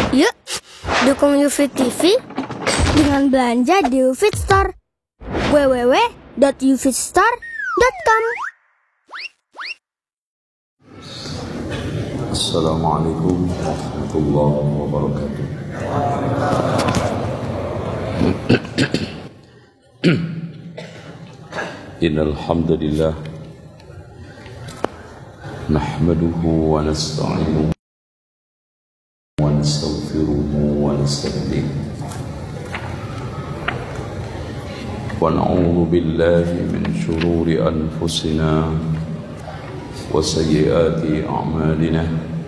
Yuk, dukung UFIT TV dengan belanja di UFIT Store. www.ufitstore.com. Assalamualaikum warahmatullahi wabarakatuh. Innal hamdalillah nahmaduhu wa nasta'inuhu wa nastaghfiruhu wa nastahdihi wa na'udzu billahi min shururi anfusina wa sayyiati a'malina.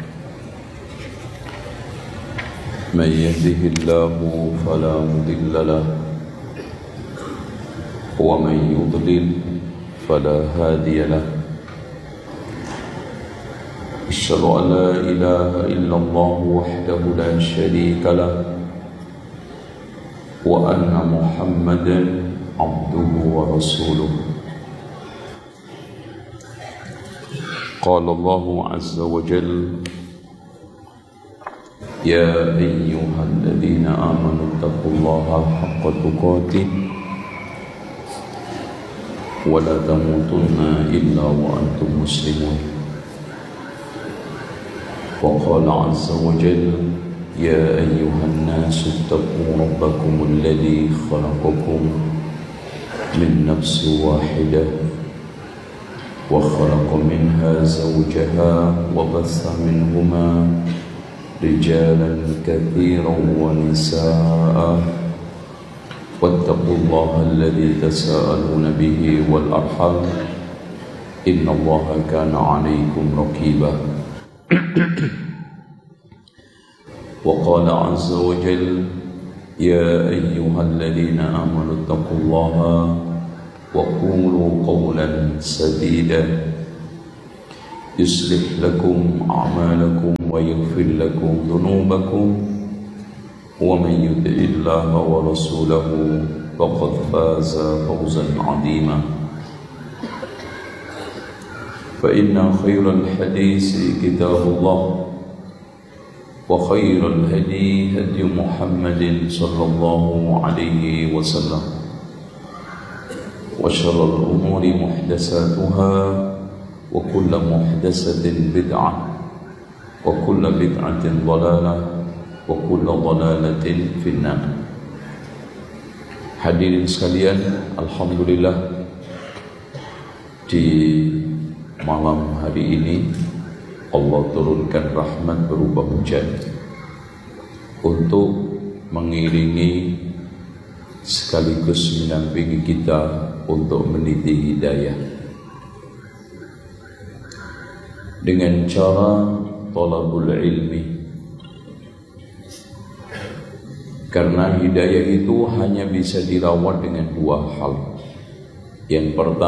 Man yahdihillahu fala mudilla lahu wa man yudlil fala hadiya lahu. Asyhadu an la ilaha illallah wahdahu la syarika lahu wa anna Muhammadan abduhu wa rasuluhu. Qala Allahu azza wa jalla ya ayyuhalladzina amanu taqullaha haqqa tuqatih wa la tamutunna illa wa antum muslimun. Wa qala azza wa jalla ya ayyuhan nasu ittaqu rabbakum alladhi khalaqakum min nafsin wahidah wa khalaqa minha zawjaha wa bassa minhuma rijalan katsiran wa nisaa'a wattaqullaha alladhi tasaaluna bihi wal arham innallaha kana 'alaykum raqiba. Wa qala 'azza wa jalla ya ayyuhalladzina amanu taqullaha wa qulu qawlan sadida yuslih lakum a'malakum wa yaghfir lakum dhunubakum wa man yuti'illaha wa rasulahu faqad faza fawzan 'azima. Fa inna khairal hadisi kitabullah wa khairal hadi hadi Muhammadin sallallahu alaihi wasallam wa syarrul umuri muhdatsatuha wa kullu muhdatsatin bid'ah wa kullu bid'atin dhalalah wa kullu dhalalatin finnar. Hadirin sekalian, alhamdulillah di malam hari ini Allah turunkan rahmat berupa hujan untuk mengiringi sekaligus mendampingi kita untuk meniti hidayah dengan cara talabul ilmi. Karena hidayah itu hanya bisa dirawat dengan dua hal. Yang pertama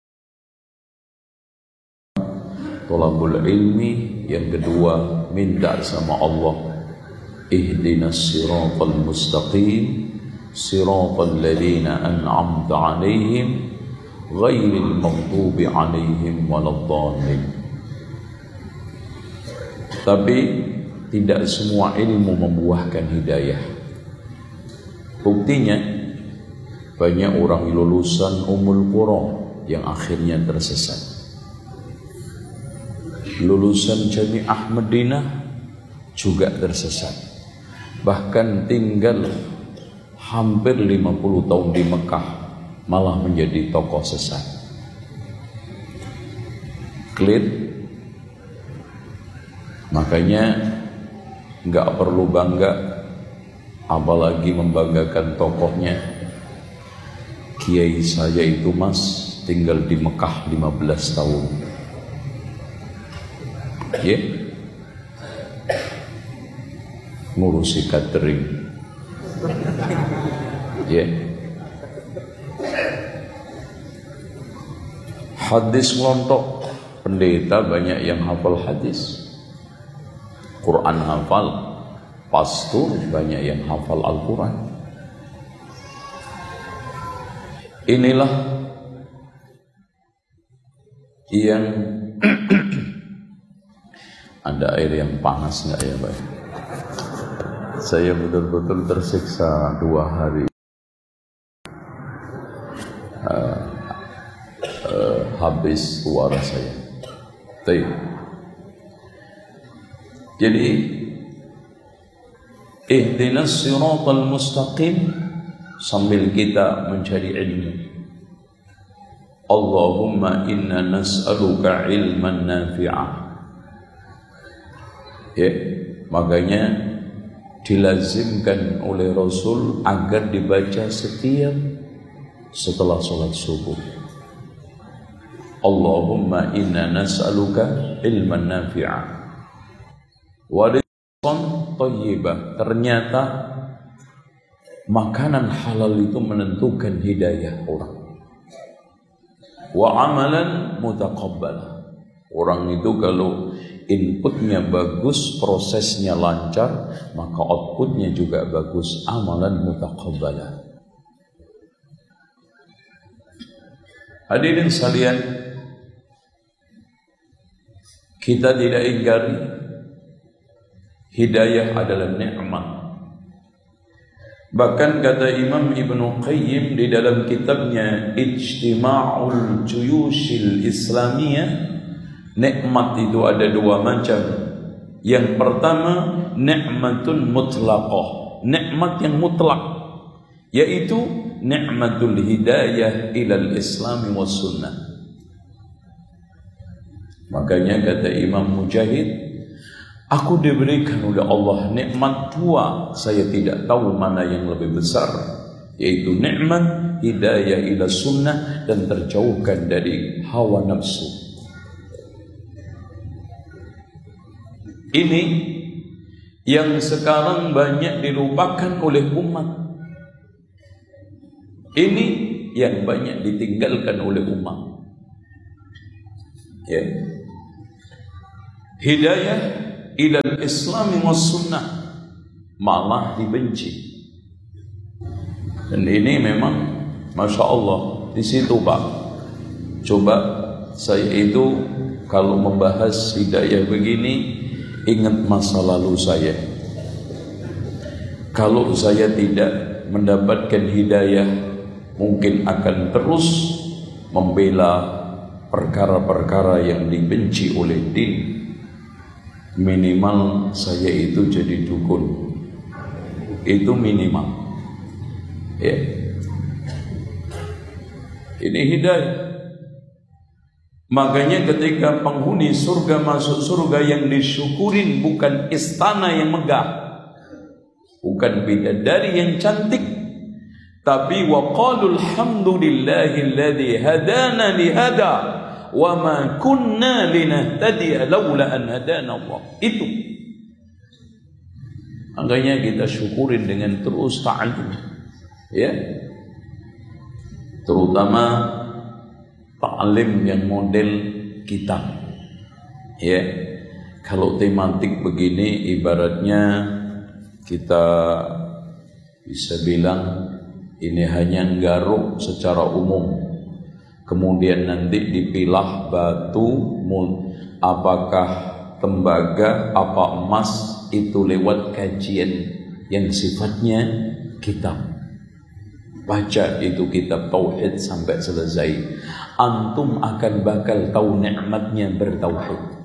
talabul ilmi, yang kedua minta sama Allah, ihdinas siratal mustaqim siratal ladzina an'amta 'alaihim ghairil maghdubi 'alaihim waladdallin. Tapi tidak semua ilmu membuahkan hidayah. Buktinya banyak orang lulusan Ummul Qura yang akhirnya tersesat. Lulusan Jami'ah Madinah juga tersesat. Bahkan tinggal hampir 50 tahun di Mekah malah menjadi tokoh sesat. Clear? Makanya nggak perlu bangga, apalagi membanggakan tokohnya. Kiai saya itu mas tinggal di Mekah 15 tahun. Ya, ngurusi catering. Ya, hadis ngelontok, pendeta banyak yang hafal hadis. Quran hafal, pastor banyak yang hafal Al-Quran. Inilah yang ada air yang panas nggak ya Pak? Saya betul-betul tersiksa 2 hari. Habis suara saya. Jadi ihdinas siratal mustaqim sambil kita mencari ilmu. Allahumma inna nas'aluka ilman nafi'ah. Ya, makanya dilazimkan oleh Rasul agar dibaca setiap setelah sholat subuh. Allahumma inna nas'aluka ilman nafi'ah wa rizqan thayyibah. Ternyata makanan halal itu menentukan hidayah orang. Wa amalan mutaqabbalah. Orang itu kalau inputnya bagus, prosesnya lancar, maka outputnya juga bagus, amalan mutaqabbalah. Hadirin sekalian, kita tidak ingkari hidayah adalah nikmat. Bahkan kata Imam Ibnu Qayyim di dalam kitabnya Ijtima'ul Juyushil Islamiyah, nikmat itu ada 2 macam. Yang pertama, nikmatun mutlaqah, nikmat yang mutlak, yaitu nikmatul hidayah ilal Islam was sunnah. Makanya kata Imam Mujahid, aku diberikan oleh Allah nikmat 2, saya tidak tahu mana yang lebih besar, yaitu nikmat hidayah ila sunnah dan terjauhkan dari hawa nafsu. Ini yang sekarang banyak dilupakan oleh umat. Ini yang banyak ditinggalkan oleh umat. Ya. Hidayah ilal Islam was sunnah malah dibenci. Dan ini memang Masya Allah di situ Pak. Coba saya itu kalau membahas hidayah begini, ingat masa lalu saya. Kalau saya tidak mendapatkan hidayah, mungkin akan terus membela perkara-perkara yang dibenci oleh din. Minimal saya itu jadi dukun, itu minimal. Ya, ini hidayah. Makanya ketika penghuni surga masuk surga, yang disyukurin bukan istana yang megah, bukan bidadari yang cantik, tapi waqalul hamdulillahilladzi hadana lihada wa ma kunna linahtadiya laula an hadana Allah. Itu makanya kita syukurin dengan terus ta'lim, ya, terutama ta'lim yang model kitab, ya. Kalau tematik begini ibaratnya kita bisa bilang ini hanya nggaruk secara umum, kemudian nanti dipilah batu, apakah tembaga, apa emas, itu lewat kajian yang sifatnya kitab. Baca itu kitab tauhid sampai selesai, antum akan bakal tahu nikmatnya bertauhid.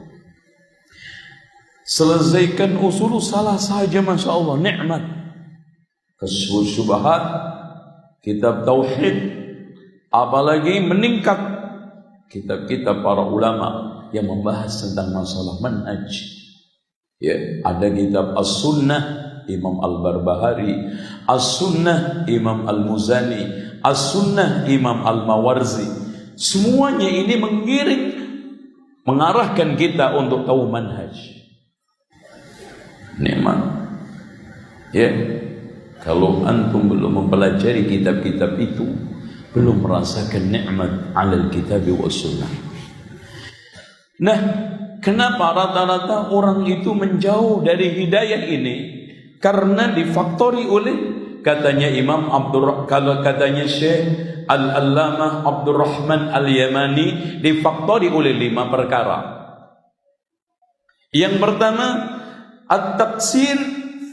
Selesaikan usul salah saja, Masya Allah, nikmat. Kashful syubhat, kitab tauhid, apalagi meningkat kitab-kitab para ulama yang membahas tentang masalah manhaj. Ya, ada kitab As-Sunnah Imam Al-Barbahari, As-Sunnah Imam Al-Muzani, As-Sunnah Imam Al-Mawarzi. Semuanya ini mengiring, mengarahkan kita untuk tahu manhaj. Nikmat. Ya, kalau antum belum mempelajari kitab-kitab itu, belum merasakan nikmat alal kitab wa sunnah. Nah, kenapa rata-rata orang itu menjauh dari hidayah ini? Karena difaktori oleh, katanya Imam kalau katanya Syekh Al-Allamah Abdurrahman Al-Yamani, difaktori oleh 5 perkara. Yang pertama, at-taqsir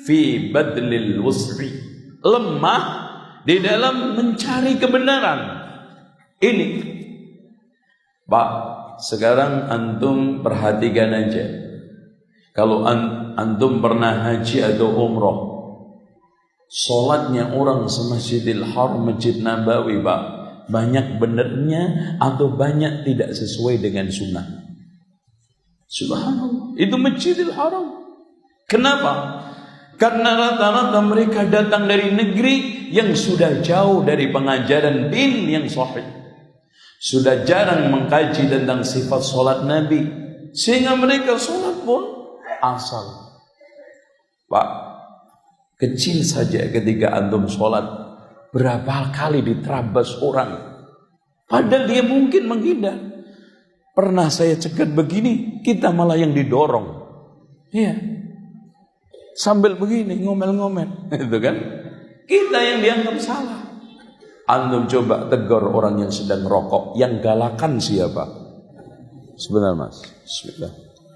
fi badlil wus'i, lemah di dalam mencari kebenaran. Ini Pak, sekarang antum perhatikan aja. Kalau antum pernah haji atau umroh, sholatnya orang semasjidil Haram, Masjid Nabawi, Pak, banyak benernya atau banyak tidak sesuai dengan sunnah? Subhanallah, itu Masjidil Haram. Kenapa? Karena rata-rata mereka datang dari negeri yang sudah jauh dari pengajaran din yang sahih, sudah jarang mengkaji tentang sifat sholat Nabi, sehingga mereka sholat pun asal. Pak, kecil saja ketika antum sholat, berapa kali diterabas orang, padahal dia mungkin menghindar. Pernah saya cegat begini, kita malah yang didorong. Iya, sambil begini ngomel-ngomel, itu kan kita yang dianggap salah. Antum coba tegur orang yang sedang rokok, yang galakan siapa? Sebentar Mas, bismillah.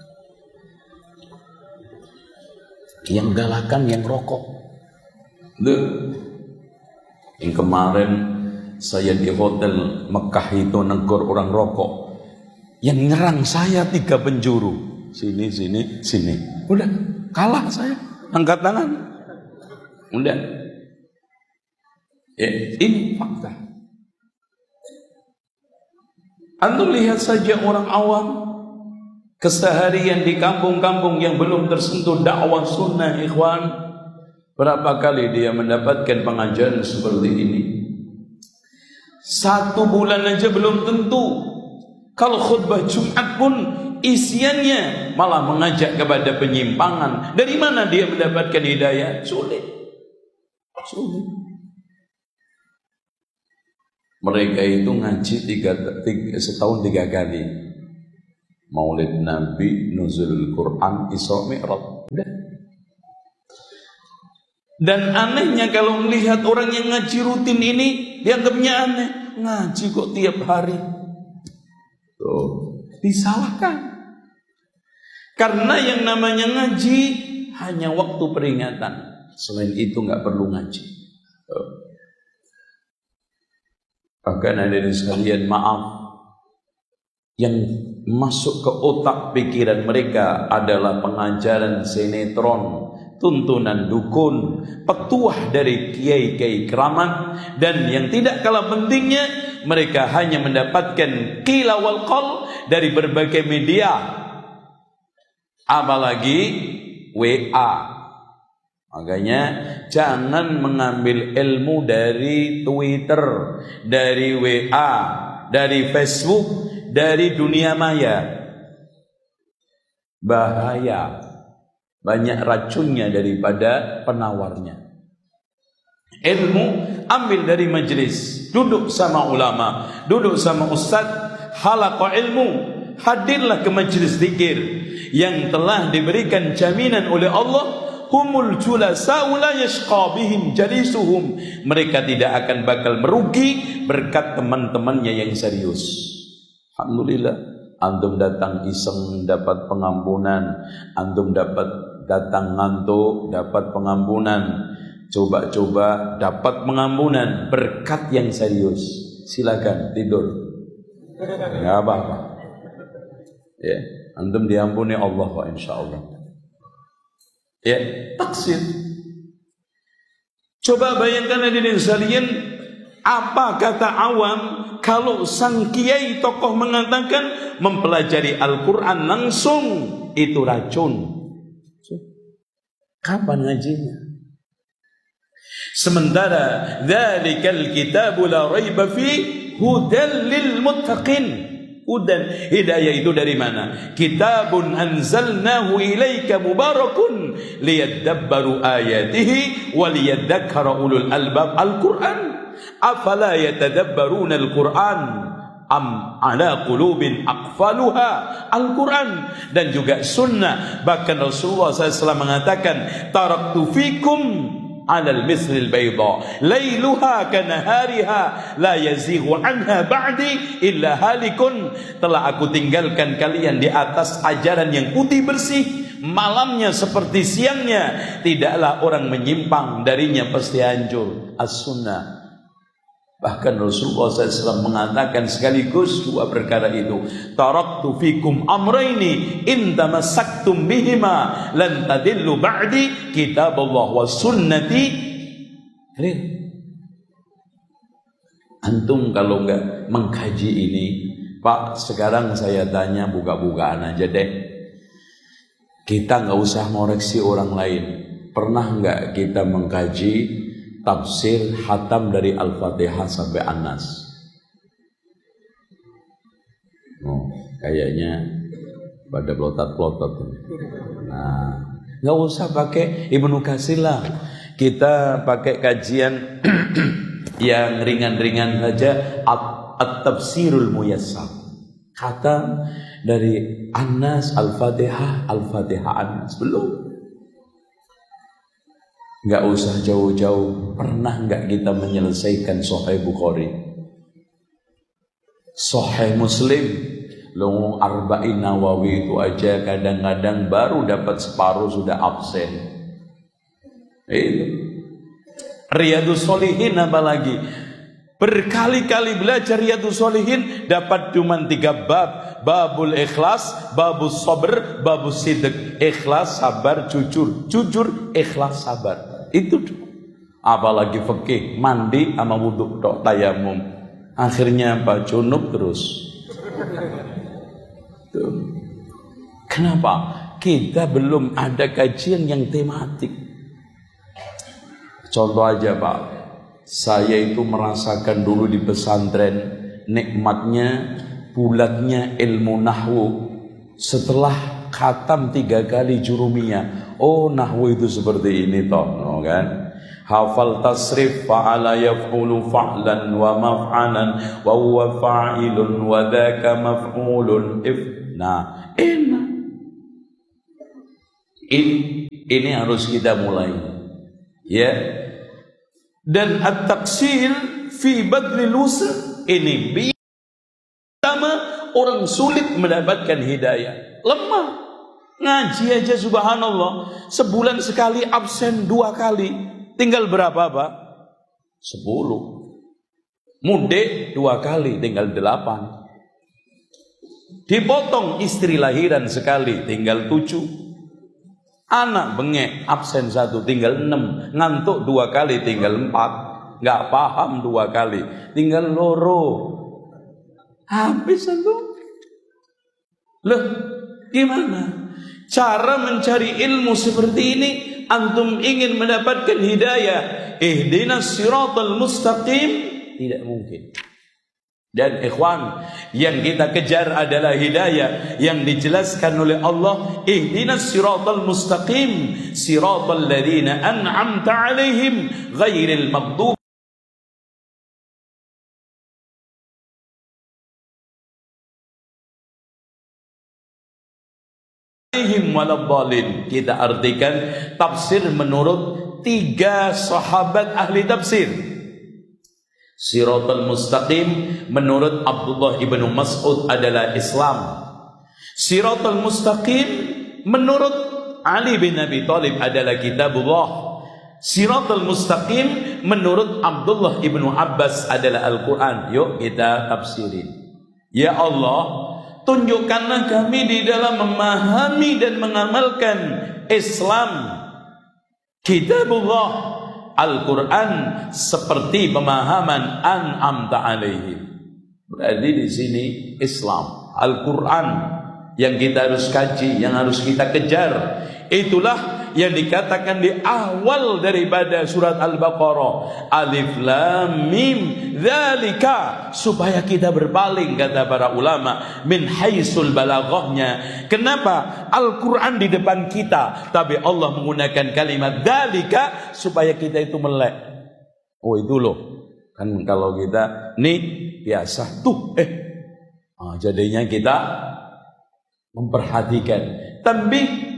Yang galakan yang rokok. Loh, yang kemarin saya di hotel Mekah itu negur orang rokok, yang nyerang saya 3 penjuru, sini. Udah kalah saya, angkat tangan. Udah. Ya, ini fakta. Antum lihat saja orang awam keseharian di kampung-kampung yang belum tersentuh dakwah sunnah, ikhwan, berapa kali dia mendapatkan pengajaran seperti ini? 1 bulan aja belum tentu. Kalau khutbah Jumat pun isiannya malah mengajak kepada penyimpangan. Dari mana dia mendapatkan hidayah? Sulit. Mereka itu ngaji setahun 3 kali. Maulid Nabi, Nuzul Quran, Isra Mi'raj. Dan anehnya kalau melihat orang yang ngaji rutin ini, dianggapnya aneh. Ngaji kok tiap hari? Tuh, disalahkan. Karena yang namanya ngaji hanya waktu peringatan. Selain itu nggak perlu ngaji. Bahkan hadirin sekalian, maaf, yang masuk ke otak pikiran mereka adalah pengajaran sinetron, tuntunan dukun, petuah dari kiai-kiai keramat, dan yang tidak kalah pentingnya, mereka hanya mendapatkan qila wal qal dari berbagai media, apalagi WA. Makanya jangan mengambil ilmu dari Twitter, dari WA, dari Facebook, dari dunia maya. Bahaya. Banyak racunnya daripada penawarnya. Ilmu ambil dari majelis, duduk sama ulama, duduk sama ustaz, halaqah ilmu, hadirlah ke majelis zikir yang telah diberikan jaminan oleh Allah, humul julasa'u la yashqa bihim jalisuhum, mereka tidak akan bakal merugi berkat teman-temannya yang serius. Alhamdulillah, antum datang iseng dapat pengampunan, antum datang ngantuk dapat pengampunan, coba-coba dapat pengampunan berkat yang serius. Silakan tidur, nggak apa-apa. Ya, antum diampuni Allah wa insyaallah. Ya, taksir. Coba bayangkan hadirin sekalian, apa kata awam kalau sang kiai tokoh mengatakan mempelajari Al-Quran langsung itu racun. Kapan ngajinya? Sementara dzalikal kitabu la raiba fi hudal lil muttaqin. Hudan, hidayah itu dari mana? Kitabun anzalnahu ilaika mubarakun liyadabbaru ayatihi wa liyadzakkara ulul albab. Al-Quran, afala yatadabbaruna al-Quran am ala qulubin aqfaluha. Al-Quran dan juga sunnah. Bahkan Rasulullah SAW mengatakan, taraktu fikum alal mislil bayda lailuha kanahariha la yazighu anha ba'di illa halikun. Telah aku tinggalkan kalian di atas ajaran yang putih bersih, malamnya seperti siangnya, tidaklah orang menyimpang darinya pasti hancur. As-sunnah. Bahkan Rasulullah SAW mengatakan sekaligus dua perkara itu, taraktu fikum amraini in tamassaktum bihima lan tadillu ba'di kitabullah wa sunnati. Clear? Antum kalau enggak mengkaji ini, Pak, sekarang saya tanya buka-bukaan aja deh. Kita enggak usah ngoreksi orang lain. Pernah enggak kita mengkaji tafsir hatam dari Al-Fatihah sampai An-Nas? Oh, kayaknya pada pelotot-pelotot. Nah, nggak usah pakai Ibnu Katsir lah. Kita pakai kajian yang ringan-ringan saja, At-Tafsirul Muyassar. Kata dari An-Nas, Al-Fatihah, Al-Fatihah, An-Nas. Belum. Nggak usah jauh-jauh. Pernah nggak kita menyelesaikan Sahih Bukhari, Sahih Muslim, Long Arba'in Nawawi itu aja kadang-kadang baru dapat separuh sudah absen. Itu Riyadhus Shalihin apalagi, berkali-kali belajar Riyadhus Shalihin dapat cuma 3 bab. Babul ikhlas, babus sabr, babus sidq. Ikhlas, sabar, jujur. Jujur, ikhlas, sabar. Itu apalagi fikih, mandi sama wudhu tok, tayamum. Akhirnya apa? Junub terus. Tuh. Kenapa? Kita belum ada kajian yang tematik. Contoh aja Pak, saya itu merasakan dulu di pesantren nikmatnya bulatnya ilmu nahwu. Setelah khatam 3 kali jurumiyah, oh nahwu itu seperti ini toh, no, kan? Hafal tasrif fa'ala yaf'ulu fa'lan wa maf'alan wa huwa fa'ilun wa dhaka maf'ulun if. Nah, enak. Ini harus kita mulai. Ya. Dan at-taqsir fi badlil wusl ini pertama orang sulit mendapatkan hidayah. Lemah. Ngaji aja subhanallah, sebulan sekali absen 2 kali. Tinggal berapa Pak? 10. Mudik 2 kali, tinggal 8. Dipotong istri lahiran sekali, tinggal 7. Anak bengek, absen 1, tinggal 6. Ngantuk 2 kali, tinggal 4. Nggak paham 2 kali, tinggal loro. Habis itu. Loh, gimana? Cara mencari ilmu seperti ini, antum ingin mendapatkan hidayah, ihdinas siratal mustaqim, tidak mungkin. Dan ikhwan, yang kita kejar adalah hidayah yang dijelaskan oleh Allah, ihdinas siratal mustaqim, siratal ladzina an'amta 'alaihim ghairil maghdub waladhdallin. Kita artikan tafsir menurut 3 sahabat ahli tafsir. Siratal mustaqim menurut Abdullah ibnu Mas'ud adalah Islam. Siratal mustaqim menurut Ali bin Abi Thalib adalah kitabullah. Siratal mustaqim menurut Abdullah ibnu Abbas adalah Al-Quran. Yuk kita tafsirin. Ya Allah, tunjukkanlah kami di dalam memahami dan mengamalkan Islam, kitabullah, Al-Quran, seperti pemahaman an'amta alaihim. Berarti di sini Islam, Al-Quran yang kita harus kaji, yang harus kita kejar. Itulah yang dikatakan di awal daripada surat Al-Baqarah, Alif Lam Mim dzalika, supaya kita berpaling, kata para ulama, min haisul balaghahnya. Kenapa Al-Quran di depan kita, tapi Allah menggunakan kalimat dzalika supaya kita itu melek. Oh itu loh, kan kalau kita nih biasa tuh jadinya kita memperhatikan. Tanbih,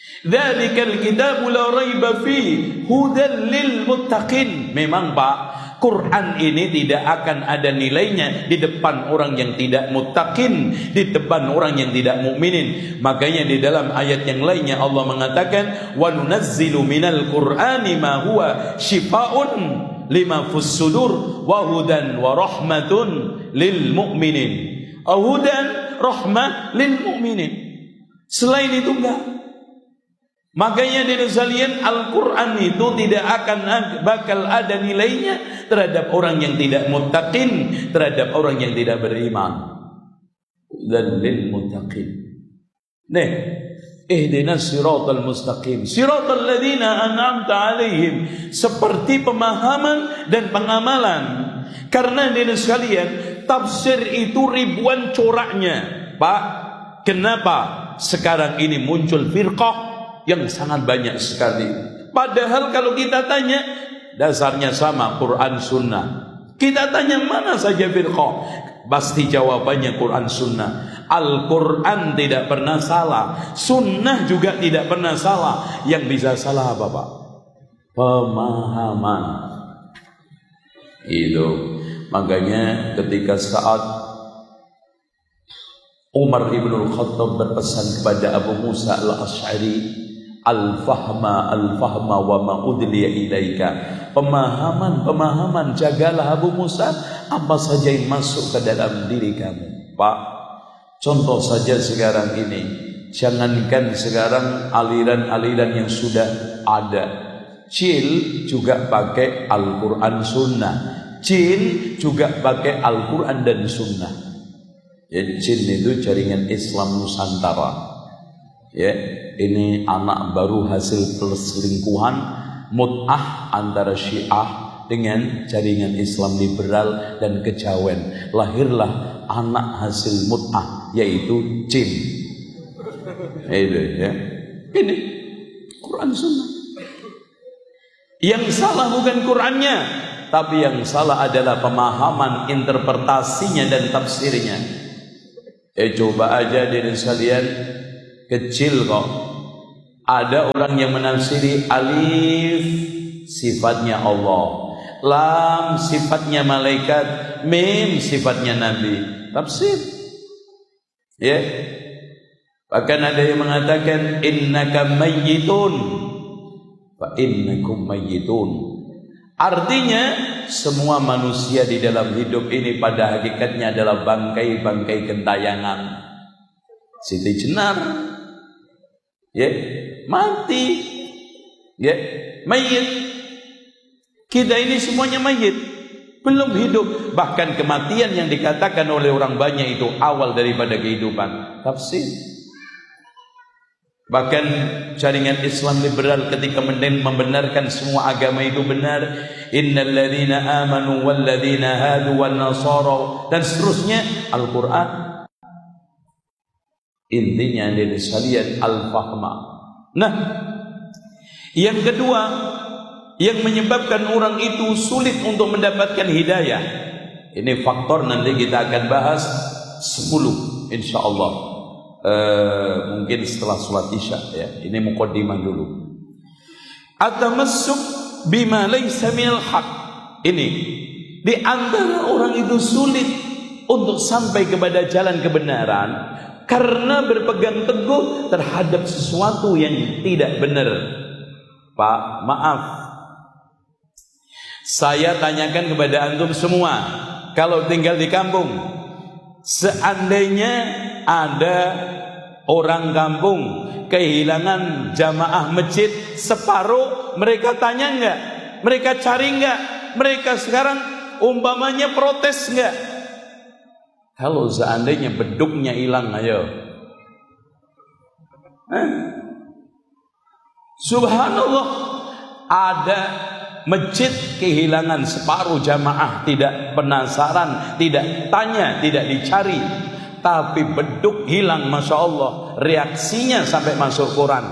dzalikal kitabu la raiba fihi hudan lil muttaqin. Memang Pak, Quran ini tidak akan ada nilainya di depan orang yang tidak muttaqin, di depan orang yang tidak mukminin. Makanya di dalam ayat yang lainnya Allah mengatakan, wa nunazzilu minal qur'ani ma huwa shifaa'un lima fus sudur wa hudan wa rahmatun lil mu'minin. Hudan rahmah lil mu'minin. Selain itu enggak. Makanya di sekalian, Al-Quran itu tidak akan bakal ada nilainya terhadap orang yang tidak muttaqin, terhadap orang yang tidak beriman. Dan lil muttaqin. Nih, ihdinas siratal mustaqim, siratal ladzina an'amta alaihim, seperti pemahaman dan pengamalan. Karena di sekalian, tafsir itu ribuan coraknya, Pak. Kenapa sekarang ini muncul firqah yang sangat banyak sekali? Padahal kalau kita tanya, dasarnya sama, Quran Sunnah. Kita tanya mana saja firqah, pasti jawabannya Quran Sunnah. Al-Quran tidak pernah salah, Sunnah juga tidak pernah salah. Yang bisa salah apa, Pak? Pemahaman. Itu makanya ketika saat Umar ibn al-Khattab berpesan kepada Abu Musa al-Ash'ari, Al-fahma wa ma udliya ilaika, pemahaman, jagalah Abu Musa apa saja yang masuk ke dalam diri kamu. Pak, contoh saja sekarang ini, jangankan sekarang aliran-aliran yang sudah ada, Cil juga pakai Al-Quran Sunnah, Cil juga pakai Al-Quran dan Sunnah. Jadi Cil itu jaringan Islam Nusantara. Ya, ini anak baru hasil perselingkuhan mut'ah antara Syiah dengan jaringan Islam liberal dan kejawen. Lahirlah anak hasil mut'ah, yaitu Cin. Itu ya. Ini Quran Sunnah. Yang salah bukan Qurannya, tapi yang salah adalah pemahaman, interpretasinya dan tafsirnya. Coba aja diri sekalian, kecil kok ada orang yang menafsiri alif sifatnya Allah, lam sifatnya malaikat, mim sifatnya nabi. Tafsir. Ya. Bahkan ada yang mengatakan innaka mayyitun fa innakum mayyitun. Artinya semua manusia di dalam hidup ini pada hakikatnya adalah bangkai-bangkai gentayangan. Siti Jenar, ya, mati, ya, mayit. Kita ini semuanya mayit, belum hidup. Bahkan kematian yang dikatakan oleh orang banyak itu awal daripada kehidupan. Tafsir. Bahkan jaringan Islam liberal ketika membenarkan semua agama itu benar, innal ladzina amanu wal ladzina hadu wan nasara, dan seterusnya, Al-Qur'an. Intinya dari sekalian al-fahma. Nah, yang kedua yang menyebabkan orang itu sulit untuk mendapatkan hidayah, ini faktor nanti kita akan bahas 10 insyaallah. Mungkin setelah sholat isya ya. Ini muqaddimah dulu. Atamassuk bima laysa minal haq. Ini di antara orang itu sulit untuk sampai kepada jalan kebenaran karena berpegang teguh terhadap sesuatu yang tidak benar. Pak, maaf, saya tanyakan kepada antum semua, kalau tinggal di kampung, seandainya ada orang kampung kehilangan jamaah masjid separuh, mereka tanya enggak? Mereka cari enggak? Mereka sekarang umpamanya protes enggak? Kalau seandainya beduknya hilang, ayo. Subhanallah, ada masjid kehilangan separuh jamaah, tidak penasaran, tidak tanya, tidak dicari, tapi beduk hilang, Masya Allah, reaksinya sampai masuk Quran.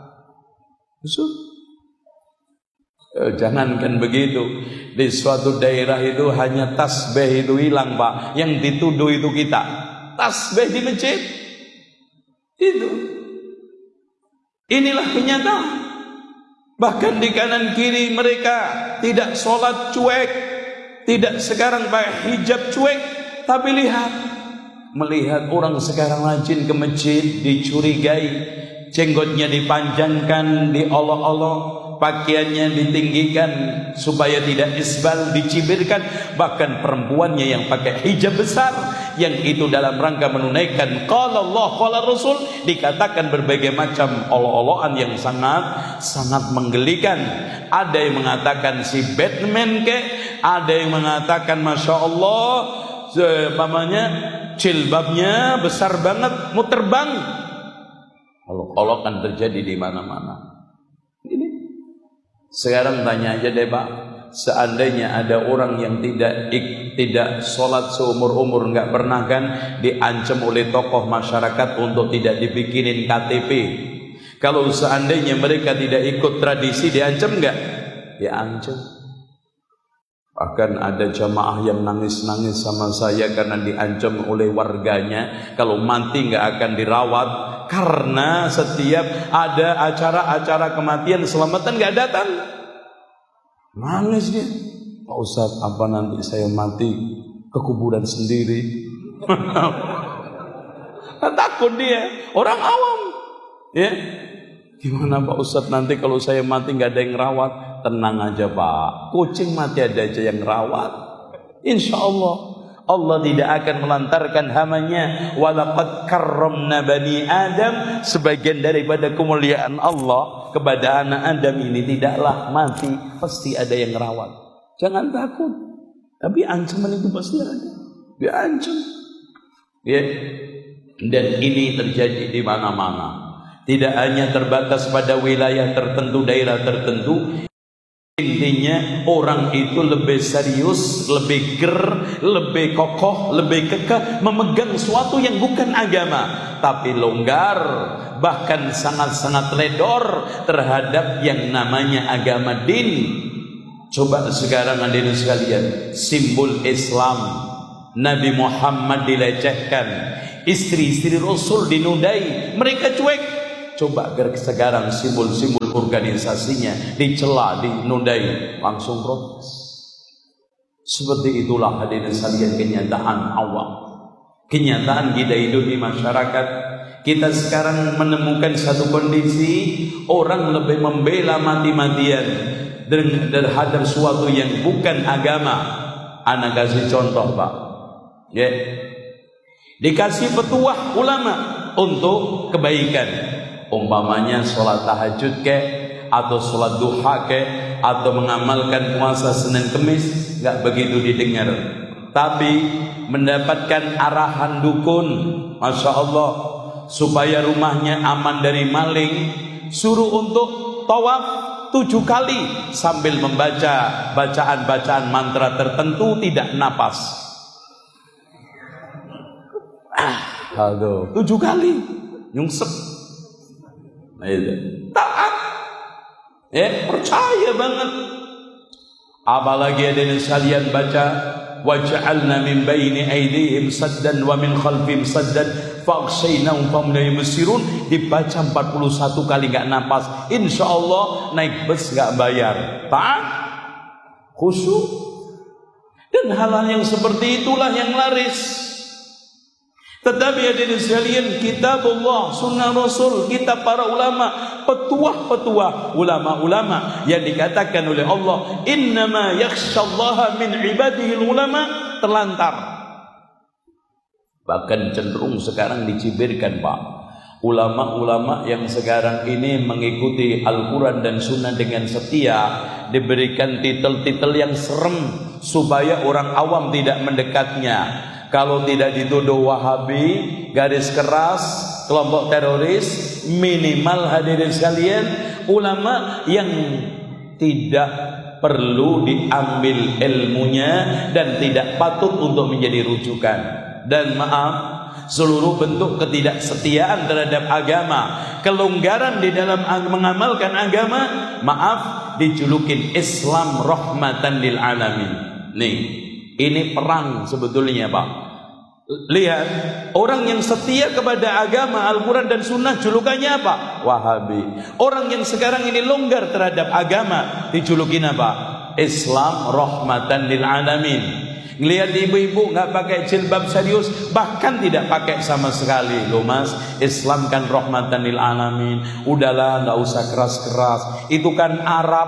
Jangankan begitu, di suatu daerah itu hanya tasbih itu hilang, Pak. Yang dituduh itu kita, tasbih di masjid. Itu. Inilah kenyataan. Bahkan di kanan kiri mereka tidak sholat, cuek. tidak sekarang pakai hijab cuek, tapi melihat orang sekarang rajin ke masjid, dicurigai jenggotnya dipanjangkan, diolok-olok, pakaiannya ditinggikan supaya tidak isbal, dicibirkan, bahkan perempuannya yang pakai hijab besar, yang itu dalam rangka menunaikan qala Allah qala Rasul, dikatakan berbagai macam olok-olokan yang sangat menggelikan. Ada yang mengatakan si Batman ada yang mengatakan masya Allah namanya jilbabnya besar banget mau terbang. Olok-olokan terjadi di mana-mana. Ini sekarang tanya aja deh Pak, seandainya ada orang yang tidak sholat seumur umur, nggak pernah kan diancam oleh tokoh masyarakat untuk tidak dibikinin KTP. Kalau seandainya mereka tidak ikut tradisi, diancam nggak? Diancam. Bahkan ada jamaah yang nangis-nangis sama saya karena diancam oleh warganya kalau mati nggak akan dirawat, karena setiap ada acara-acara kematian selamatan nggak datang. Nangis dia, Pak Ustadz, apa nanti saya mati ke kuburan sendiri? Takut dia, orang awam, ya. Gimana Pak Ustadz nanti kalau saya mati nggak ada yang rawat? Tenang aja Pak, kucing mati ada aja yang rawat. Insya Allah tidak akan melantarkan hamanya. Walaqad karramna bani Adam, sebagian daripada kemuliaan Allah kepada anak Adam ini tidaklah mati, pasti ada yang rawat. Jangan takut, tapi ancaman itu pasti ada, diancam. Ya. Dan ini terjadi di mana-mana. Tidak hanya terbatas pada wilayah tertentu, daerah tertentu. Intinya orang itu lebih serius, lebih lebih kokoh, lebih kekeh memegang sesuatu yang bukan agama, tapi longgar, bahkan sangat-sangat ledor terhadap yang namanya agama din. Coba sekarang hadirin sekalian, simbol Islam Nabi Muhammad dilecehkan, istri-istri Rasul dinudai, mereka cuek. Coba sekarang simbol-simbol organisasinya dicela, dinudai, langsung protes. Seperti itulah hadirin sekalian kenyataan awam, kenyataan kita hidup di masyarakat. Kita sekarang menemukan satu kondisi orang lebih membela mati-matian terhadap suatu yang bukan agama. Ana kasih contoh Pak, ya. Dikasih petuah ulama untuk kebaikan. Umpamanya sholat tahajud atau sholat duha atau mengamalkan puasa Senin Kemis, nggak begitu didengar. Tapi mendapatkan arahan dukun, masya Allah, supaya rumahnya aman dari maling, suruh untuk tawaf 7 kali sambil membaca bacaan-bacaan mantra tertentu, tidak napas. Aduh, 7 kali nyungsep. Taat, percaya banget. Apalagi ada yang sekalian baca waja'alna min baini aydihim saddan wa min khalfihim saddan faghshaynahum fahum la yubsirun, dibaca 41 kali enggak napas, insyaallah naik bus enggak bayar. Taat, khusyuk. Dan hal-hal yang seperti itulah yang laris. Tetapi hadirin sekalian, kitab Allah, sunnah Rasul, kitab para ulama, petuah-petuah, ulama-ulama yang dikatakan oleh Allah, innama yakhshallaha min ibadihi ulama, terlantar. Bahkan cenderung sekarang dicibirkan Pak, ulama-ulama yang sekarang ini mengikuti Al-Quran dan Sunnah dengan setia, diberikan titel-titel yang serem supaya orang awam tidak mendekatnya. Kalau tidak dituduh Wahabi, garis keras, kelompok teroris, minimal hadirin sekalian, ulama yang tidak perlu diambil ilmunya dan tidak patut untuk menjadi rujukan. Dan maaf, seluruh bentuk ketidaksetiaan terhadap agama, kelonggaran di dalam mengamalkan agama, maaf, dijulukin Islam rahmatan lil alamin. Nih, ini perang sebetulnya Pak. Lihat, orang yang setia kepada agama Al-Quran dan Sunnah julukannya apa? Wahabi. Orang yang sekarang ini longgar terhadap agama dijulukin apa? Islam rahmatan lil alamin. Ngelihat ibu-ibu nggak pakai jilbab serius, bahkan tidak pakai sama sekali. Loh mas, Islam kan rahmatan lil alamin. Udahlah, nggak usah keras-keras. Itu kan Arab.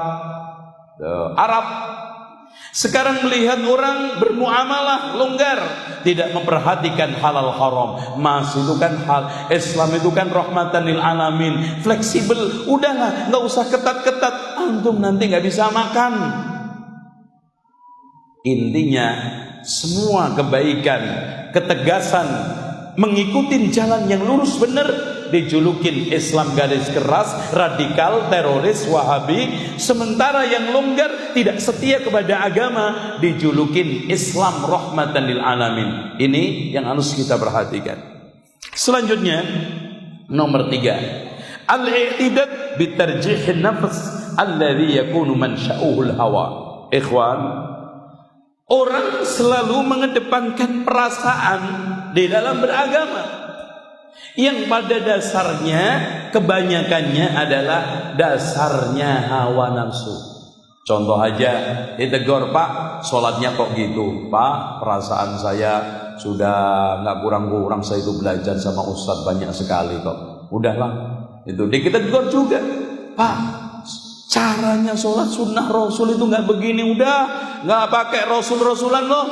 Sekarang melihat orang bermuamalah longgar, tidak memperhatikan halal haram. Mas, itu kan Islam itu kan rahmatan lil alamin, fleksibel. Udahlah, nggak usah ketat-ketat. Antum nanti nggak bisa makan. Intinya semua kebaikan, ketegasan, mengikuti jalan yang lurus benar dijulukin Islam garis keras, radikal, teroris, wahabi. Sementara yang longgar, tidak setia kepada agama, dijulukin Islam rahmatan lil alamin. Ini yang harus kita perhatikan. Selanjutnya nomor 3, al-i'tidad bitarjihin nafs alladhi yakunu mansha'uhul hawa. Ikhwan, orang selalu mengedepankan perasaan di dalam beragama, yang pada dasarnya kebanyakannya adalah dasarnya hawa nafsu. Contoh aja, ditegur, Pak, sholatnya kok gitu? Pak, perasaan saya sudah nggak kurang-kurang, saya itu belajar sama ustadz banyak sekali kok. Udahlah, itu kita tegur juga, Pak, caranya sholat sunnah Rasul itu nggak begini. Udah, nggak pakai Rasul-Rasulan loh.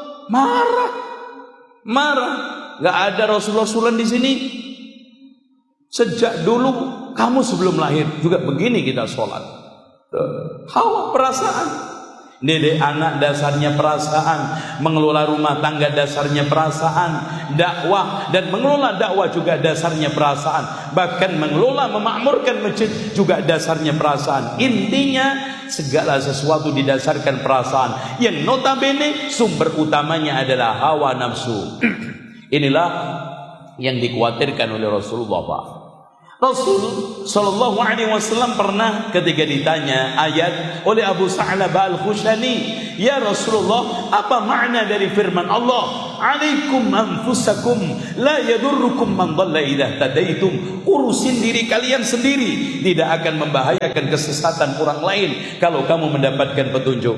Marah. Nggak ada Rasul-Rasulan di sini. Sejak dulu kamu sebelum lahir juga begini kita sholat. Hawa, perasaan. Didik anak dasarnya perasaan, mengelola rumah tangga dasarnya perasaan, dakwah dan mengelola dakwah juga dasarnya perasaan, bahkan mengelola memakmurkan masjid juga dasarnya perasaan. Intinya segala sesuatu didasarkan perasaan, yang notabene sumber utamanya adalah hawa nafsu. Inilah yang dikhawatirkan oleh Rasulullah, Pak. Rasul sallallahu alaihi wasallam pernah ketika ditanya ayat oleh Abu Sa'labah Al-Khushani, "Ya Rasulullah, apa makna dari firman Allah, 'Alaikum anfusakum la yadurrukum man dhalla idza tadaitum?" Urusin diri kalian sendiri, tidak akan membahayakan kesesatan orang lain kalau kamu mendapatkan petunjuk.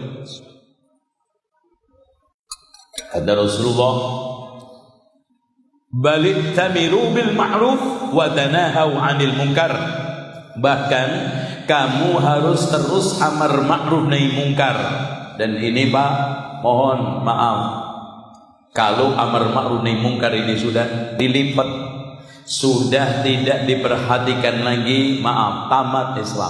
Kata Rasulullah, balik tamiru bil ma'ruf wa tanahau 'anil munkar. Bahkan kamu harus terus amar ma'ruf nahi munkar. Dan ini Pak, mohon maaf, kalau amar ma'ruf nahi munkar ini sudah dilipat, sudah tidak diperhatikan lagi, maaf, tamat Islam.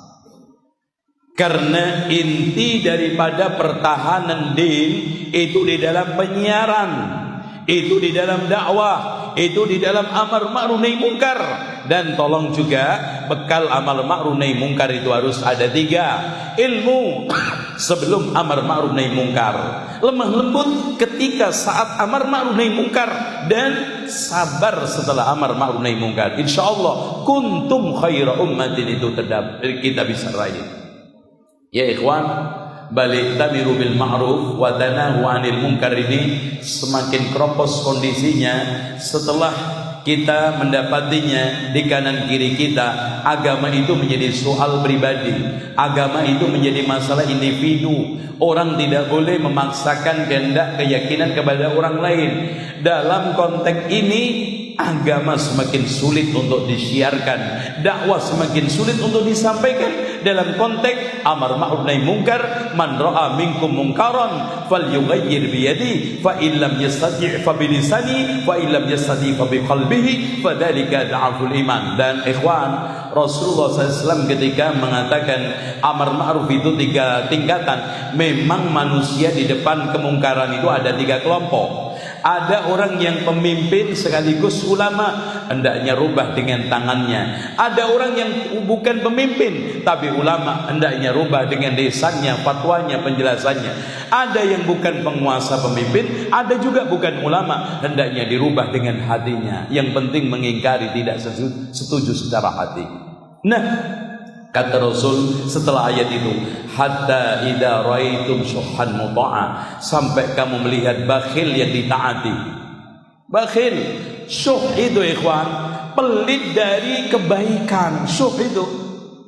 Karena inti daripada pertahanan din itu di dalam penyiaran, itu di dalam dakwah, itu di dalam amar ma'ruf nahi munkar. Dan tolong juga bekal amal ma'ruf nahi munkar itu harus ada 3. Ilmu sebelum amar ma'ruf nahi munkar, lemah lembut ketika saat amar ma'ruf nahi munkar, dan sabar setelah amar ma'ruf nahi munkar. Insyaallah kuntum khaira ummatin itu kita bisa raih. Ya ikhwan, balik tamiru bil ma'ruf wa tanahu 'anil munkar ini semakin kropos kondisinya setelah kita mendapatinya di kanan kiri kita. Agama itu menjadi soal pribadi, agama itu menjadi masalah individu. Orang tidak boleh memaksakan kehendak keyakinan kepada orang lain. Dalam konteks ini agama semakin sulit untuk disiarkan, dakwah semakin sulit untuk disampaikan. Dalam konteks amar ma'ruf nahi munkar, man ra'a minkum munkaran falyughayyir bi yadihi fa in lam yastati' fa bi lisanihi fa in lam yastati' fa bi qalbihi fadzalika dha'ful iman. Dan ikhwan, Rasulullah SAW ketika mengatakan amar ma'ruf itu 3 tingkatan. Memang manusia di depan kemungkaran itu ada 3 kelompok. Ada orang yang pemimpin sekaligus ulama, hendaknya rubah dengan tangannya. Ada orang yang bukan pemimpin tapi ulama, hendaknya rubah dengan lisannya, fatwanya, penjelasannya. Ada yang bukan penguasa pemimpin, ada juga bukan ulama, hendaknya dirubah dengan hatinya. Yang penting mengingkari, tidak setuju secara hati. Nah, kata Rasul setelah ayat itu, hatta idza raitum syuhan muta'a, sampai kamu melihat bakhil yang ditaati. Bakhil, syuh itu ikhwan, pelit dari kebaikan. Syuh itu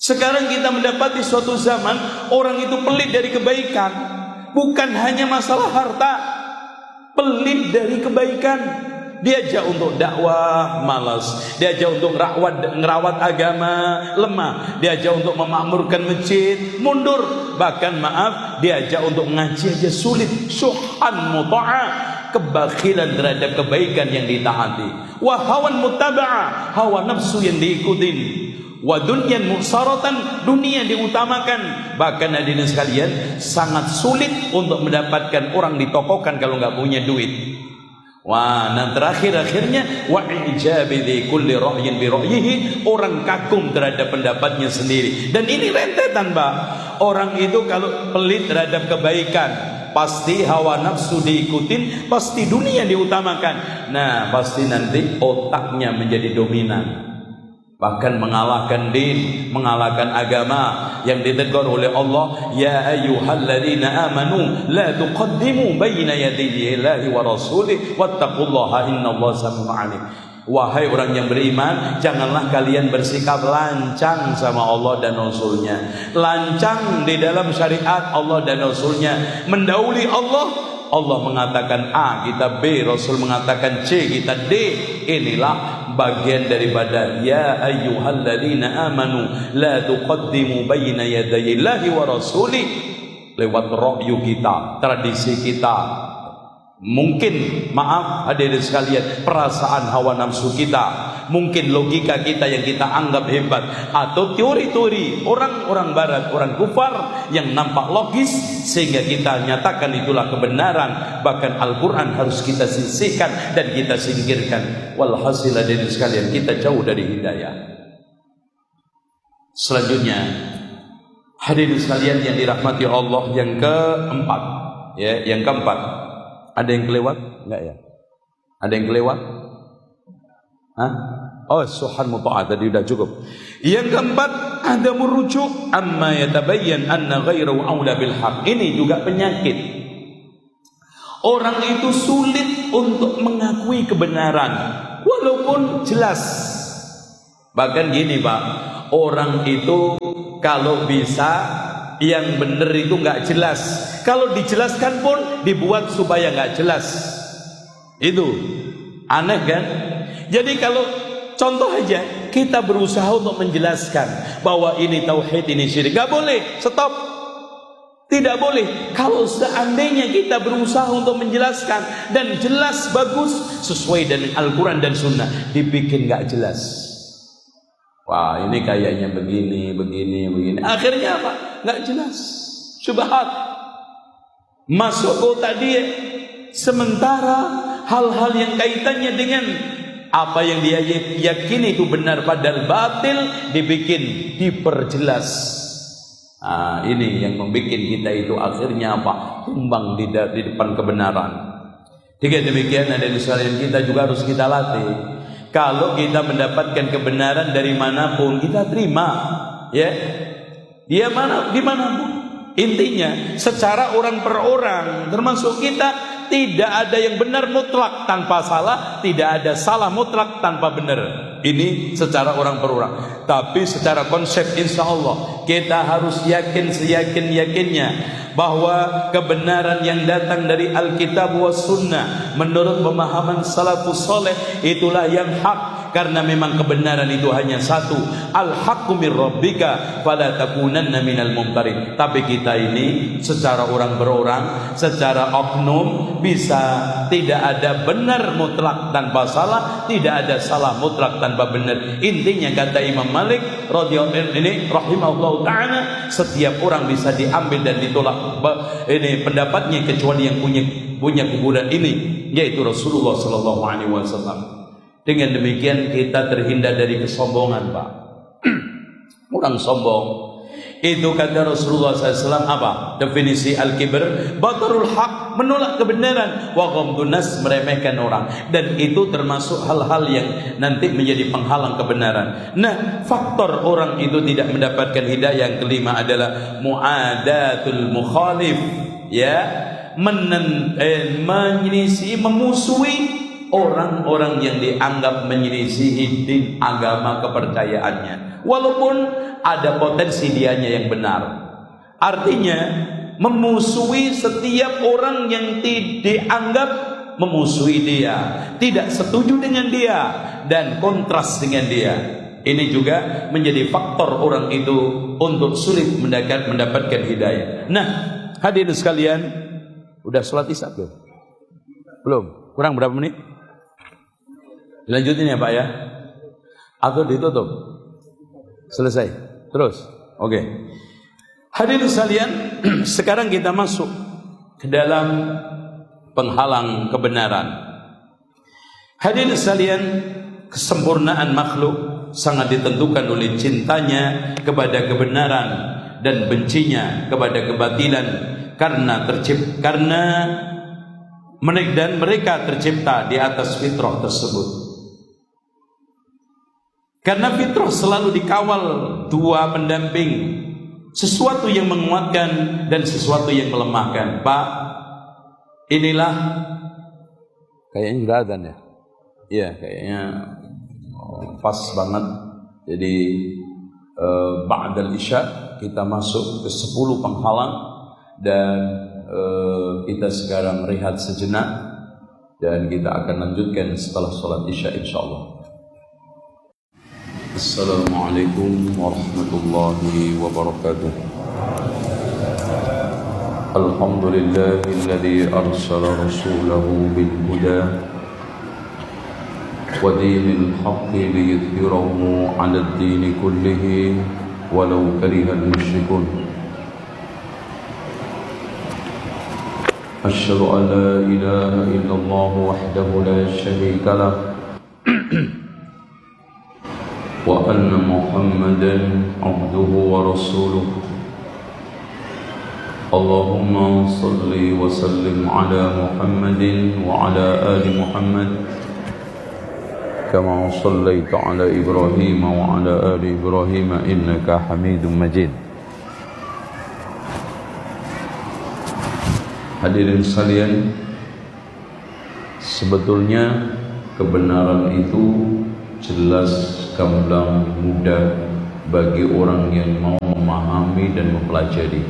Sekarang kita mendapati suatu zaman orang itu pelit dari kebaikan. Bukan hanya masalah harta, pelit dari kebaikan. Diajak untuk dakwah, malas. Diajak untuk ngerawat agama, lemah. Diajak untuk memakmurkan masjid, mundur. Bahkan maaf, diajak untuk ngaji aja sulit. Syuhan muta'ah, kebakhilan terhadap kebaikan yang ditaati. Wa hawan mutaba'ah, hawa nafsu yang diikutin. Wa dunyan mu'saratan, dunia diutamakan. Bahkan hadirin sekalian, sangat sulit untuk mendapatkan orang ditokohkan kalau nggak punya duit. Wah, nah terakhir-akhirnya wa ijabi li kulli ra'yin bi ra'yihi, orang kagum terhadap pendapatnya sendiri. Dan ini rentetan, Mbak. Orang itu kalau pelit terhadap kebaikan, pasti hawa nafsu diikutin, pasti dunia diutamakan. Nah, pasti nanti otaknya menjadi dominan. Bahkan mengalahkan din, mengalahkan agama yang ditegur oleh Allah, ya ayyuhalladzina amanu la tuqaddimu baina yadayillahi wa rasulih wattaqullaha innallaha samiun alim. Wahai orang yang beriman, janganlah kalian bersikap lancang sama Allah dan Rasulnya. Lancang di dalam syariat Allah dan Rasulnya, mendahului Allah. Allah mengatakan A, kita B, Rasul mengatakan C, kita D. Inilah bagian daripada ya ayyuhalladzina amanu la tuqaddimu baina yadayillahi wa rasulih. Lewat ra'yu kita, tradisi kita, mungkin maaf hadirin sekalian, perasaan hawa nafsu kita, mungkin logika kita yang kita anggap hebat, atau teori-teori orang-orang barat, orang kufar yang nampak logis sehingga kita nyatakan itulah kebenaran. Bahkan Al-Quran harus kita sisihkan dan kita singkirkan. Walhasil hadirin sekalian, kita jauh dari hidayah. Selanjutnya hadirin sekalian yang dirahmati Allah, yang keempat, ya, yang keempat. Ada yang kelewat? Enggak ya? Ada yang kelewat? Hah? Oh, suhan muta'ah tadi sudah cukup. Yang keempat, ada merujuk amma yatabayyan anna ghairu aula bil haq. Ini juga penyakit. Orang itu sulit untuk mengakui kebenaran walaupun jelas. Bahkan gini, Pak, orang itu kalau bisa yang benar itu nggak jelas, kalau dijelaskan pun dibuat supaya nggak jelas. Itu aneh kan? Jadi kalau contoh aja, kita berusaha untuk menjelaskan bahwa ini tauhid, ini syirik, nggak boleh, stop, tidak boleh. Kalau seandainya kita berusaha untuk menjelaskan dan jelas, bagus, sesuai dengan Al-Quran dan Sunnah, dibikin nggak jelas. Wah, ini kayaknya begini. Akhirnya apa? Nggak jelas. Syubhat. Masuk kota dia. Sementara hal-hal yang kaitannya dengan apa yang dia yakini itu benar padahal batil, dibikin, diperjelas. Nah, ini yang membuat kita itu akhirnya apa? Tumbang di depan kebenaran. Dengan demikian ada sekalian, kita juga harus kita latih. Kalau kita mendapatkan kebenaran dari manapun, kita terima, ya. Dia dimanapun. Intinya, secara orang per orang, termasuk kita, tidak ada yang benar mutlak tanpa salah, tidak ada salah mutlak tanpa benar. Ini secara orang per orang. Tapi secara konsep, insya Allah kita harus yakin seyakin-yakinnya bahwa kebenaran yang datang dari Alkitab wa Sunnah menurut pemahaman salafus soleh itulah yang hak. Karena memang kebenaran itu hanya satu, al-haqqu mir rabbika fala takunanna minal mumtarin. Tapi kita ini secara orang per orang, secara oknum, bisa tidak ada benar mutlak tanpa salah, tidak ada salah mutlak tanpa benar. Intinya kata Imam Malik radhiyallahu ini rahimahullah taala, setiap orang bisa diambil dan ditolak ini pendapatnya kecuali yang punya kuburan ini, yaitu Rasulullah sallallahu alaihi wasallam. Dengan demikian kita terhindar dari kesombongan, Pak. Orang sombong itu kata Rasulullah SAW apa? Definisi al-kibr, batarul haq, menolak kebenaran, wa ghamdun nas, meremehkan orang. Dan itu termasuk hal-hal yang nanti menjadi penghalang kebenaran. Nah, faktor orang itu tidak mendapatkan hidayah yang kelima adalah muadatul mukhalif, ya, memusuhi orang-orang yang dianggap menyelisihi din agama kepercayaannya, walaupun ada potensi dianya yang benar. Artinya memusuhi setiap orang yang dianggap memusuhi dia, tidak setuju dengan dia, dan kontras dengan dia. Ini juga menjadi faktor orang itu untuk sulit mendapatkan hidayah. Nah, hadirin sekalian, udah sholat isya belum? Belum? Kurang berapa menit? Dilanjutin ya Pak ya? Atau ditutup? Selesai? Terus? Oke. Hadirin sekalian, sekarang kita masuk ke dalam penghalang kebenaran. Hadirin sekalian, kesempurnaan makhluk sangat ditentukan oleh cintanya kepada kebenaran dan bencinya kepada kebatilan, karena mereka tercipta di atas fitrah tersebut. Karena fitrah selalu dikawal dua pendamping, sesuatu yang menguatkan dan sesuatu yang melemahkan. Pak, inilah kayaknya sudah adzan ya? Iya, kayaknya pas banget. Jadi ba'dal isya kita masuk ke 10 penghalang, dan kita sekarang rehat sejenak, dan kita akan lanjutkan setelah sholat isya insyaallah. Assalamualaikum warahmatullahi wabarakatuh. Alhamdulillahilladzi arsala rasulahu bil huda wa dinil haqqi liyudhhirahu 'alad dini kullihi walau karihal musyrikun. Asyhadu an la ilaha illallah wahdahu la syarika lah wa anna Muhammadan abduhu wa rasuluh. Allahumma salli wa sallim ala Muhammadin wa ala ali Muhammad kama sallaita ala Ibrahim wa ala ali Ibrahim innaka Hamidum Majid. Hadirin sekalian, sebetulnya kebenaran itu jelas gamblang mudah bagi orang yang mau memahami dan mempelajari.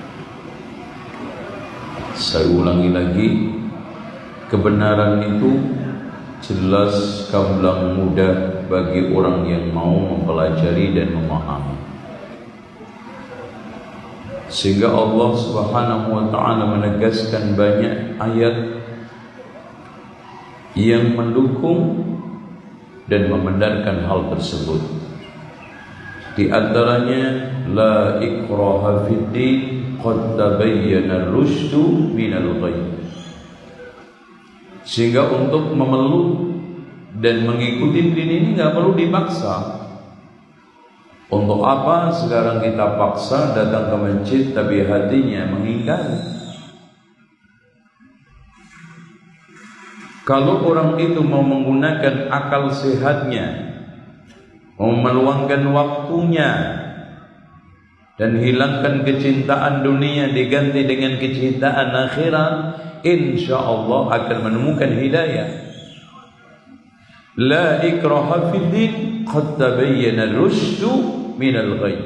Saya ulangi lagi, kebenaran itu jelas gamblang mudah bagi orang yang mau mempelajari dan memahami. Sehingga Allah Subhanahu wa ta'ala menegaskan banyak ayat yang mendukung dan membenarkan hal tersebut. Di antaranya la ikraha fid din qad tabayyana ar-rusydu minal ghayy. Sehingga untuk memeluk dan mengikuti din ini enggak perlu dipaksa. Untuk apa sekarang kita paksa datang ke masjid tapi hatinya mengingkari? Kalau orang itu mau menggunakan akal sehatnya, mau meluangkan waktunya, dan hilangkan kecintaan dunia diganti dengan kecintaan akhirat, insya Allah akan menemukan hidayah. La ikraha fid din qad tabayyana ar-rusydu minal ghayy.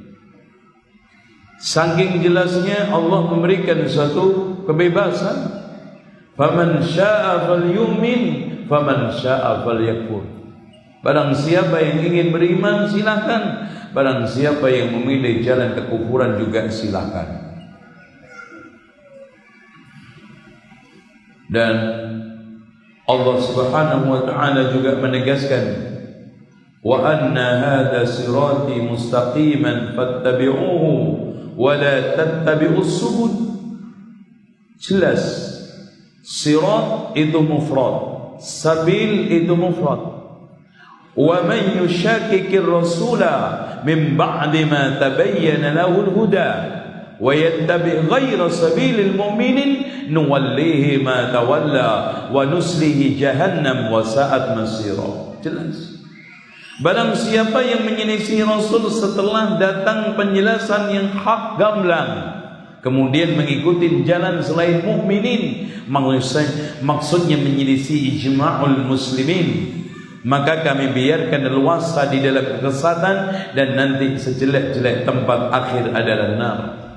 Saking jelasnya Allah memberikan suatu kebebasan. Faman syaa'a falyu'min, faman syaa'a falyakfur. Barang siapa yang ingin beriman silakan, barang siapa yang memilih jalan kekufuran juga silakan. Dan Allah Subhanahu wa ta'ala juga menegaskan, wa anna hadha sirati mustaqiman fattabi'uhu wa la tattabi'us subul. Jelas, sirat itu mufrad, sabil itu mufrad. Wa man yushakikir rasula min ba'di ma tabayyana lahu al-huda wa yattabi' ghayra sabilil mu'minin nuwallihi ma tawalla wa nuslihi jahannam wa sa'at masira. Jelas. Barang siapa yang menyelisih Rasul setelah datang penjelasan yang hak gamblang, kemudian mengikuti jalan selain mukminin, maksudnya menyelisih ijma'ul muslimin, maka kami biarkan leluasa di dalam kesesatan dan nanti sejelek-jelek tempat akhir adalah nar.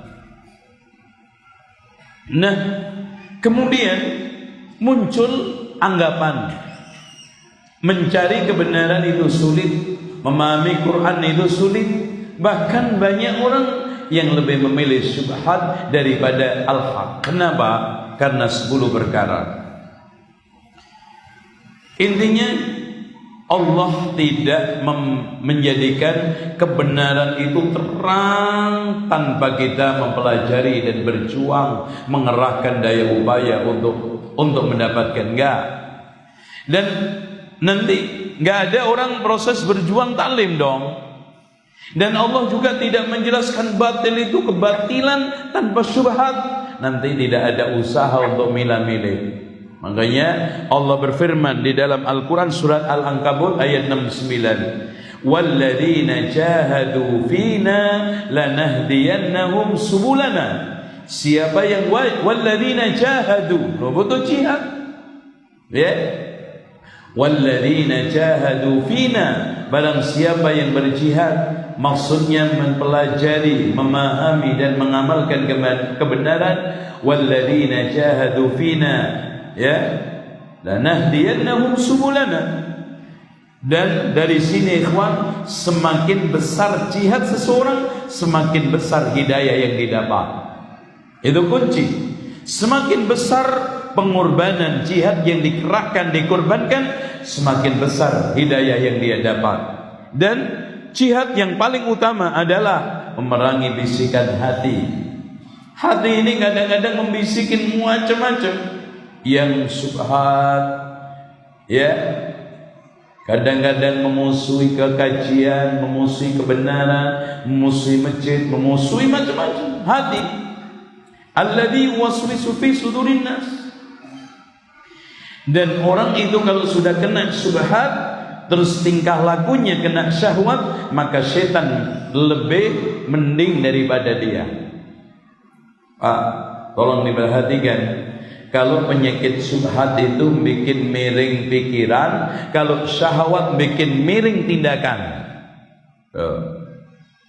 Nah, kemudian muncul anggapan mencari kebenaran itu sulit, memahami Quran itu sulit. Bahkan banyak orang yang lebih memilih syubhat daripada al-haq. Kenapa? Karena 10 perkara. Intinya Allah tidak menjadikan kebenaran itu terang tanpa kita mempelajari dan berjuang, mengerahkan daya upaya untuk mendapatkan. Enggak. Dan nanti enggak ada orang proses berjuang taklim dong. Dan Allah juga tidak menjelaskan batil itu kebatilan tanpa syubhat. Nanti tidak ada usaha untuk milah-milih. Makanya Allah berfirman di dalam Al-Quran surat Al-Ankabut ayat 69, walladzina jahadu fina lanahdiyannahum subulana. Siapa yang walladzina jahadu, betul jihad, ya, walladzina jahadu fina, barang siapa yang berjihad, maksudnya mempelajari, memahami dan mengamalkan kebenaran. Walladzina jahadu fina, ya, lanahdiyannahum subulana. Dan dari sini ikhwan, semakin besar jihad seseorang, semakin besar hidayah yang didapat. Itu kunci. Semakin besar pengorbanan jihad yang dikerahkan, dikorbankan, semakin besar hidayah yang dia dapat. Dan jihad yang paling utama adalah memerangi bisikan hati. Hati ini kadang-kadang membisikin macam-macam, yang subhat, ya, kadang-kadang memusuhi kekajian, memusuhi kebenaran, memusuhi masjid, memusuhi macam-macam hati. Alladzi waswisu fi sudurin nas. Dan orang itu kalau sudah kena subhat, terus tingkah lakunya kena syahwat, maka setan lebih mending daripada dia. Tolong diperhatikan. Kalau penyakit subhat itu bikin miring pikiran, kalau syahwat bikin miring tindakan.